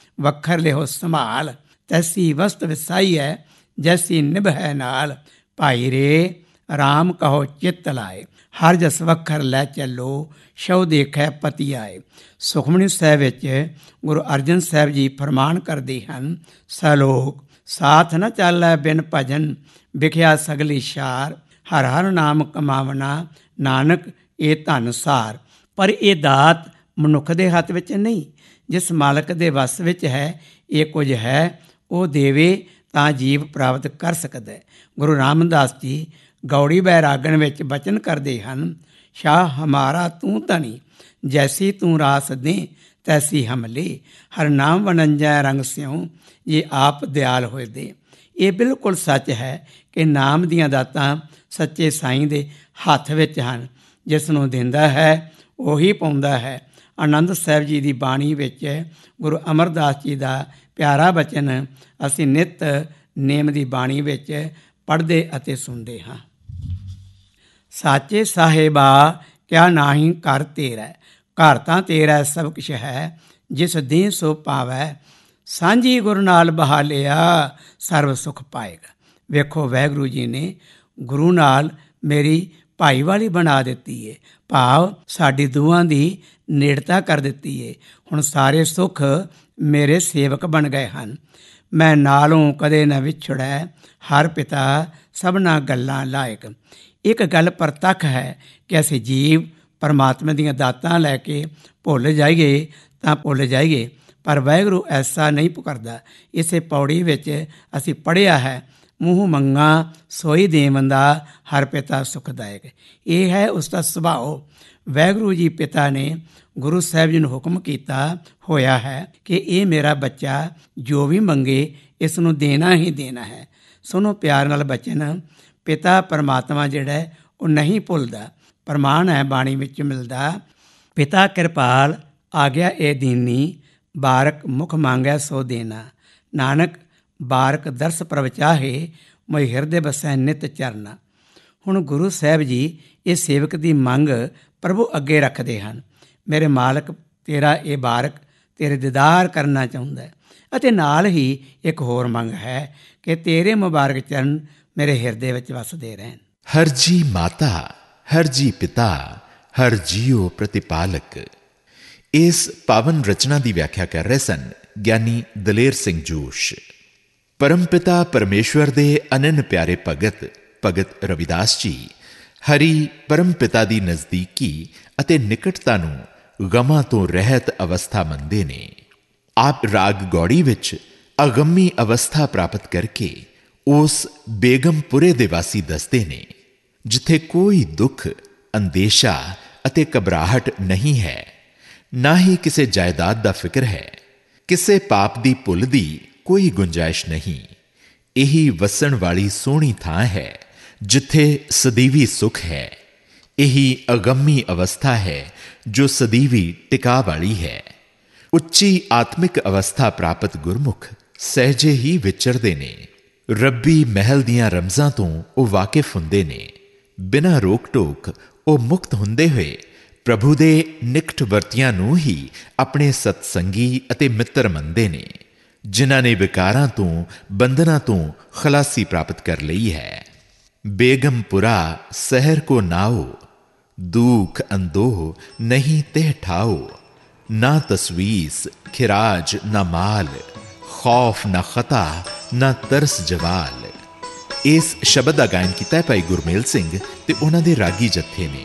वखर लिहो संभाल, तैसी वस्त विसाई है जैसी निभ है नाल। भाई रे राम कहो चित्त लाए, हर जस वखर लै चलो, शव देखै पति आए। सुखमनी ਸਾਹਿਬ ਵਿੱਚ ਗੁਰੂ ਅਰਜਨ ਸਾਹਿਬ ਜੀ ਫਰਮਾਨ ਕਰਦੇ ਹਨ, ਸਲੋਕ ਸਾਥ ਨ ਚਾਲੈ ਬਿਨ ਭਜਨ, ਵਿਖਿਆ ਸਗਲੀ ਸ਼ਾਰ। ਹਰ ਹਰ ਨਾਮ ਕਮਾਵਣਾ, ਨਾਨਕ ਇਹ ਧਨ ਸਾਰ। ਪਰ ਇਹ ਦਾਤ ਮਨੁੱਖ ਦੇ ਹੱਥ ਵਿੱਚ ਨਹੀਂ, ਜਿਸ ਮਾਲਕ ਦੇ ਵੱਸ ਵਿੱਚ ਹੈ। ਇਹ ਕੁਝ ਹੈ ਉਹ ਦੇਵੇ ਤਾਂ ਜੀਵ ਪ੍ਰਾਪਤ ਕਰ ਸਕਦਾ ਹੈ। ਗੁਰੂ ਰਾਮਦਾਸ ਜੀ ਗੌੜੀ ਬੈਰਾਗਣ ਵਿੱਚ ਬਚਨ ਕਰਦੇ ਹਨ, ਸ਼ਾਹ ਹਮਾਰਾ ਤੂੰ ਧਨੀ, ਜੈਸੀ ਤੂੰ ਰਾਸ ਦੇ ਤੈਸੀ ਹਮਲੇ। ਹਰ ਨਾਮ ਵਣੰਜੈ ਰੰਗ ਸਿਉ, ਜੇ ਆਪ ਦਿਆਲ ਹੋਏ ਦੇ। ਇਹ ਬਿਲਕੁਲ ਸੱਚ ਹੈ ਕਿ ਨਾਮ ਦੀਆਂ ਦਾਤਾਂ ਸੱਚੇ ਸਾਈਂ ਦੇ ਹੱਥ ਵਿੱਚ ਹਨ। ਜਿਸ ਨੂੰ ਦਿੰਦਾ ਹੈ ਉਹੀ ਪਾਉਂਦਾ ਹੈ। ਆਨੰਦ ਸਾਹਿਬ ਜੀ ਦੀ ਬਾਣੀ ਵਿੱਚ ਗੁਰੂ ਅਮਰਦਾਸ ਜੀ ਦਾ ਪਿਆਰਾ ਬਚਨ ਅਸੀਂ ਨਿੱਤ ਨੇਮ ਦੀ ਬਾਣੀ ਵਿੱਚ ਪੜ੍ਹਦੇ ਅਤੇ ਸੁਣਦੇ ਹਾਂ। ਸਾਚੇ ਸਾਹਿਬਾ ਕਿਆ ਨਾਹੀਂ ਘਰ ਤੇਰਾ, ਘਰ ਤਾਂ ਤੇਰਾ ਸਭ ਕੁਛ ਹੈ, ਜਿਸ ਦੇ ਸੋ ਪਾਵੈ। ਸਾਂਝੀ ਗੁਰੂ ਨਾਲ ਬਹਾ ਲਿਆ, ਸਰਵ ਸੁਖ ਪਾਏਗਾ। ਵੇਖੋ ਵਾਹਿਗੁਰੂ ਜੀ ਨੇ ਗੁਰੂ ਨਾਲ ਮੇਰੀ ਭਾਈਵਾਲੀ ਬਣਾ ਦਿੱਤੀ ਹੈ, ਭਾਵ ਸਾਡੀ ਦੋਵਾਂ ਦੀ ਨੇੜਤਾ ਕਰ ਦਿੱਤੀ ਹੈ। ਹੁਣ ਸਾਰੇ ਸੁੱਖ ਮੇਰੇ ਸੇਵਕ ਬਣ ਗਏ ਹਨ। ਮੈਂ ਨਾਲੋਂ ਕਦੇ ਨਾ ਵਿਛੜੈ, ਹਰ ਪਿਤਾ ਸਭਨਾ ਗੱਲਾਂ ਲਾਇਕ। ਇੱਕ ਗੱਲ ਪ੍ਰਤੱਖ ਹੈ ਕਿ ਅਸੀਂ ਜੀਵ ਪਰਮਾਤਮਾ ਦੀਆਂ ਦਾਤਾਂ ਲੈ ਕੇ ਭੁੱਲ ਜਾਈਏ ਤਾਂ ਭੁੱਲ ਜਾਈਏ, ਪਰ ਵਾਹਿਗੁਰੂ ਐਸਾ ਨਹੀਂ ਕਰਦਾ। ਇਸੇ ਪੌੜੀ ਵਿੱਚ ਅਸੀਂ ਪੜ੍ਹਿਆ ਹੈ, ਮੂੰਹ ਮੰਗਾ ਸੋਈ ਦੇਵੰਦਾ, ਹਰ ਪਿਤਾ ਸੁਖਦਾਇਕ। ਇਹ ਹੈ ਉਸ ਦਾ ਸੁਭਾਅ। ਵਾਹਿਗੁਰੂ ਜੀ ਪਿਤਾ ਨੇ ਗੁਰੂ ਸਾਹਿਬ ਜੀ ਨੂੰ ਹੁਕਮ ਕੀਤਾ ਹੋਇਆ ਹੈ ਕਿ ਇਹ ਮੇਰਾ ਬੱਚਾ ਜੋ ਵੀ ਮੰਗੇ ਇਸ ਨੂੰ ਦੇਣਾ ਹੀ ਦੇਣਾ ਹੈ। ਸੁਣੋ ਪਿਆਰ ਨਾਲ ਬਚਨ, ਪਿਤਾ ਪਰਮਾਤਮਾ ਜਿਹੜਾ ਉਹ ਨਹੀਂ ਭੁੱਲਦਾ। ਪ੍ਰਮਾਣ ਹੈ ਬਾਣੀ ਵਿੱਚ ਮਿਲਦਾ, ਪਿਤਾ ਕਿਰਪਾਲ ਆਗਿਆ ਇਹ ਦੀਨੀ, ਬਾਰਕ ਮੁਖ ਮੰਗਿਆ ਸੋ ਦੇਣਾ। ਨਾਨਕ ਬਾਰਕ ਦਰਸ ਪ੍ਰਭ ਚਾਹੇ, ਮੋਇ ਹਿਰਦੇ ਬਸੈ ਨਿਤ ਚਰਨਾ। ਹੁਣ ਗੁਰੂ ਸਾਹਿਬ ਜੀ ਇਹ ਸੇਵਕ ਦੀ ਮੰਗ ਪ੍ਰਭੂ ਅੱਗੇ ਰੱਖਦੇ ਹਨ। ਮੇਰੇ ਮਾਲਕ ਤੇਰਾ ਇਹ ਬਾਰਕ ਤੇਰੇ ਦੀਦਾਰ ਕਰਨਾ ਚਾਹੁੰਦਾ ਹੈ, ਅਤੇ ਨਾਲ ਹੀ ਇੱਕ ਹੋਰ ਮੰਗ ਹੈ ਕਿ ਤੇਰੇ ਮੁਬਾਰਕ ਚਰਨ ਮੇਰੇ ਹਿਰਦੇ ਵਿੱਚ ਵਸਦੇ ਰਹਿਣ। ਹਰ ਜੀ ਮਾਤਾ, ਹਰ ਜੀ ਪਿਤਾ, ਹਰ ਜੀਓ ਪ੍ਰਤਿਪਾਲਕ। ਇਸ ਪਾਵਨ ਰਚਨਾ ਦੀ ਵਿਆਖਿਆ ਕਰ ਰਹੇ ਸਨ ਗਿਆਨੀ ਦਲੇਰ ਸਿੰਘ ਜੋਸ਼। ਪਰਮ ਪਿਤਾ ਪਰਮੇਸ਼ਵਰ ਦੇ ਅਨੰਨ ਪਿਆਰੇ ਭਗਤ ਰਵਿਦਾਸ ਜੀ ਹਰੀ ਪਰਮ ਪਿਤਾ ਦੀ ਨਜ਼ਦੀਕੀ ਅਤੇ ਨਿਕਟਤਾ ਨੂੰ ਗਮਾਂ ਤੋਂ ਰਹਿਤ ਅਵਸਥਾ ਮੰਨਦੇ ਨੇ। ਆਪ ਰਾਗ ਗੌੜੀ ਵਿੱਚ ਅਗੰਮੀ ਅਵਸਥਾ ਪ੍ਰਾਪਤ ਕਰਕੇ ਉਸ ਬੇਗਮਪੁਰੇ ਦੇ ਵਾਸੀ ਦੱਸਦੇ ਨੇ, ਜਿੱਥੇ ਕੋਈ ਦੁੱਖ, ਅੰਦੇਸ਼ਾ ਅਤੇ ਘਬਰਾਹਟ ਨਹੀਂ ਹੈ, ਨਾ ਹੀ ਕਿਸੇ ਜਾਇਦਾਦ ਦਾ ਫਿਕਰ ਹੈ, ਕਿਸੇ ਪਾਪ ਦੀ ਭੁੱਲ ਦੀ ਕੋਈ ਗੁੰਜਾਇਸ਼ ਨਹੀਂ। ਇਹੀ ਵਸਣ ਵਾਲੀ ਸੋਹਣੀ ਥਾਂ ਹੈ ਜਿੱਥੇ ਸਦੀਵੀ ਸੁਖ ਹੈ। ਇਹੀ ਅਗੰਮੀ ਅਵਸਥਾ ਹੈ ਜੋ ਸਦੀਵੀ ਟਿਕਾ ਵਾਲੀ ਹੈ। ਉੱਚੀ ਆਤਮਿਕ ਅਵਸਥਾ ਪ੍ਰਾਪਤ ਗੁਰਮੁਖ ਸਹਿਜੇ ਹੀ ਵਿਚਰਦੇ ਨੇ। ਰੱਬੀ ਮਹਿਲ ਦੀਆਂ ਰਮਜ਼ਾਂ ਤੋਂ ਉਹ ਵਾਕਿਫ ਹੁੰਦੇ ਨੇ। ਬਿਨਾਂ ਰੋਕ ਟੋਕ ਉਹ ਮੁਕਤ ਹੁੰਦੇ ਹੋਏ ਪ੍ਰਭੂ ਦੇ ਨਿਕਟ ਵਰਤਿਆਂ ਨੂੰ ਹੀ ਆਪਣੇ ਸਤਸੰਗੀ ਅਤੇ ਮਿੱਤਰ ਮੰਨਦੇ ਨੇ, ਜਿਨ੍ਹਾਂ ਨੇ ਵਿਕਾਰਾਂ ਤੋਂ, ਬੰਧਨਾਂ ਤੋਂ ਖਲਾਸੀ ਪ੍ਰਾਪਤ ਕਰ ਲਈ ਹੈ। ਬੇਗਮਪੁਰਾ ਸਹਿਰ ਕੋ ਨਾਓ, ਦੁਖ ਅੰਦੋਹ ਨਹੀਂ ਤਹਿ ਠਾਓ। ਨਾ ਤਸਵੀਸ ਖਿਰਾਜ ਨਾ ਮਾਲ, ਖੌਫ ਨਾ ਖਤਾ ਨਾ ਤਰਸ ਜਵਾਲ। ਇਸ ਸ਼ਬਦ ਦਾ ਗਾਇਨ ਕੀਤਾ ਭਾਈ ਗੁਰਮੇਲ ਸਿੰਘ ਤੇ ਉਹਨਾਂ ਦੇ ਰਾਗੀ ਜੱਥੇ ਨੇ।